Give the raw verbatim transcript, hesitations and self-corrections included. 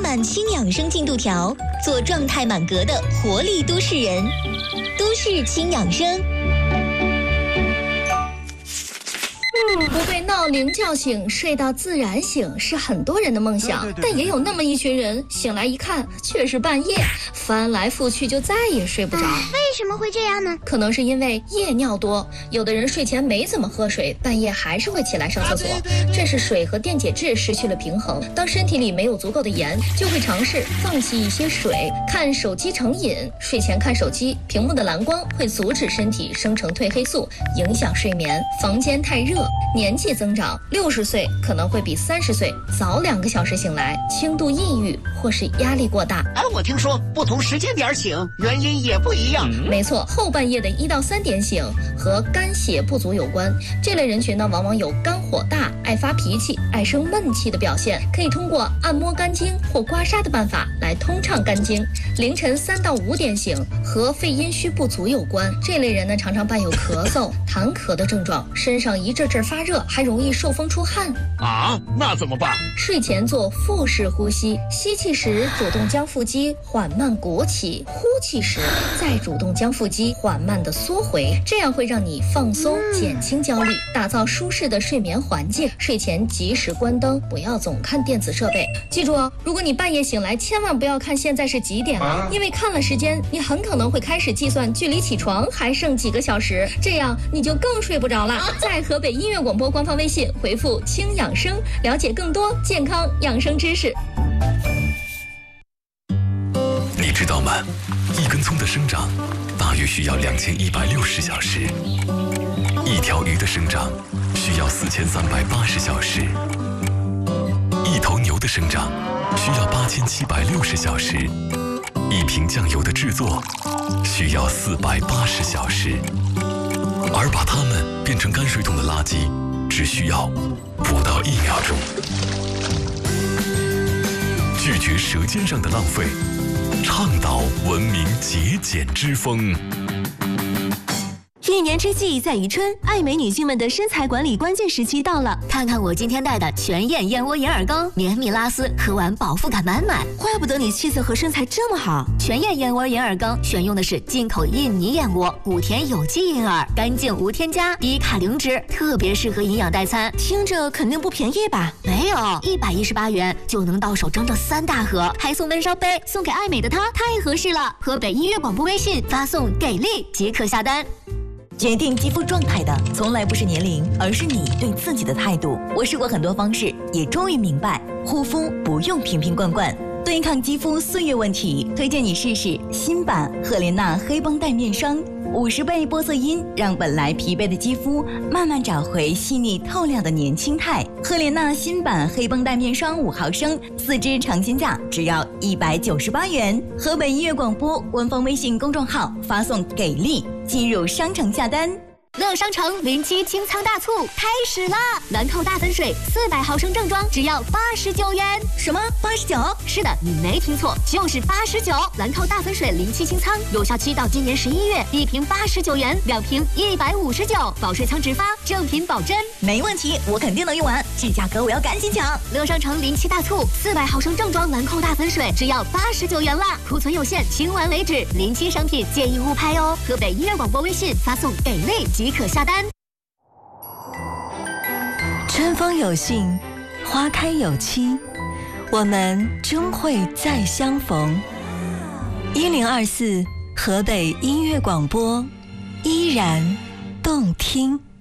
满轻养生进度条，做状态满格的活力都市人。都市轻养生。 不被闹铃叫醒，睡到自然醒是很多人的梦想，对对对对，但也有那么一群人醒来一看却是半夜，翻来覆去就再也睡不着。 为什么会这样呢？ 可能是因为夜尿多，有的人睡前没怎么喝水，半夜还是会起来上厕所，这是水和电解质失去了平衡。当身体里没有足够的盐，就会尝试放弃一些水。看手机成瘾，睡前看手机，屏幕的蓝光会阻止身体生成褪黑素，影响睡眠。房间太热，年纪增长，六十岁可能会比三十岁早两个小时醒来，轻度抑郁或是压力过大。 哎，我听说不同时间点醒，原因也不一样。 没错，后半夜的一到三点醒和肝血不足有关。这类人群呢，往往有肝火大、爱发脾气、爱生闷气的表现，可以通过按摩肝经或刮痧的办法来通畅肝经。凌晨三到五点醒和肺阴虚不足有关。这类人呢，常常伴有咳嗽、痰咳的症状，身上一阵阵发热，还容易受风出汗。 啊，那怎么办？ 睡前做腹式呼吸，吸气时主动将腹肌缓慢鼓起，呼气时再主动将腹肌缓慢地缩回，这样会让你放松，减轻焦虑，打造舒适的睡眠环境。睡前及时关灯，不要总看电子设备。记住哦，如果你半夜醒来，千万不要看现在是几点了，因为看了时间，你很可能会开始计算距离起床还剩几个小时，这样你就更睡不着了。在河北音乐广播官方微信回复轻养生，了解更多健康养生知识。 你知道吗？一根葱的生长大约需要两千一百六十小时，一条鱼的生长需要四千三百八十小时，一头牛的生长需要八千七百六十小时，一瓶酱油的制作需要四百八十小时，而把它们变成泔水桶的垃圾只需要不到一秒钟。拒绝舌尖上的浪费，倡导文明节俭之风。 一年之计在于春，爱美女性们的身材管理关键时期到了。 看看我今天带的全燕燕窝银耳羹，绵密拉丝，喝完饱腹感满满。 怪不得你气色和身材这么好。 全燕燕窝银耳羹选用的是进口印尼燕窝，谷田有机银耳，干净无添加，低卡零脂，特别适合营养代餐。 听着肯定不便宜吧？ 没有，一百一十八元就能到手整整三大盒，还送温烧杯，送给爱美的她，太合适了。河北音乐广播微信发送给力即可下单。 决定肌肤状态的从来不是年龄，而是你对自己的态度。我试过很多方式，也终于明白，护肤不用瓶瓶罐罐。对抗肌肤岁月问题，推荐你试试新版赫莲娜黑绷带面霜，五十倍玻色因让本来疲惫的肌肤慢慢找回细腻透亮的年轻态。赫莲娜新版黑绷带面霜五毫升，四支尝鲜价只要一百九十八元。河北音乐广播官方微信公众号发送给力，进入商城下单。 乐商城零七清仓大促开始啦！兰蔻大粉水四百毫升正装只要八十九元。 什么？八十九？ 是的，你没听错，就是八十九。兰蔻大粉水零七清仓有效期到今年十一月，一瓶八十九元，两瓶一百五十九，保税仓直发，正品保真。 没问题，我肯定能用完，这价格我要赶紧抢。 乐商城零七大促，四百毫升正装兰蔻大粉水只要八十九元啦，库存有限，清完为止。零七商品建议勿拍哦。河北音乐广播微信发送给力即可下单。 春风有信，花开有期，我们终会再相逢。一零二四河北音乐广播，依然动听。